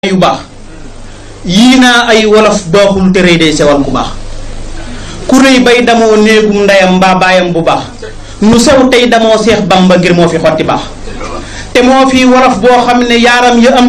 yu baax yii naa ay wolof baaxul te rëy day sewal ku baax ku rëy bay damoo néegum ndeyam mbaa baayam bu baax nu sew tey damoo Seex Bamba ngir moo fi xotti baax te moo fi wolof boo xam ne yaaram ya am